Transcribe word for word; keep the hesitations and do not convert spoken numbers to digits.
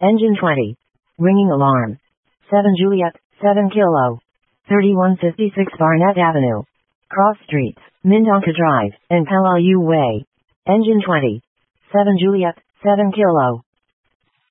Engine twenty. Ringing alarm. seven Juliet, seven Kilo. thirty-one fifty-six Barnett Avenue. Cross Streets, Mindanka Drive, and Palayu Way. Engine twenty. seven Juliet, seven Kilo.